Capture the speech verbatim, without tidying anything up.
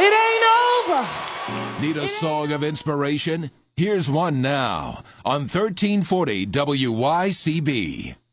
It ain't over. Need a song of inspiration? Here's one now on thirteen forty W Y C B.